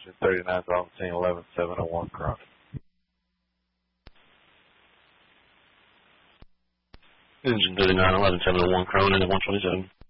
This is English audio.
engine 39 10 11 701 Cronin. Engine 39 11 701 Cronin at 127.